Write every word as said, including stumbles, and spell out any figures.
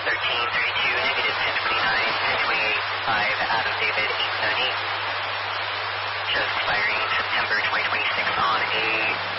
thirteen thirty-two, negative ten twenty-nine, ten twenty-eight, five, Adam David, eight seven eight. Shows expiring September twenty twenty-six on a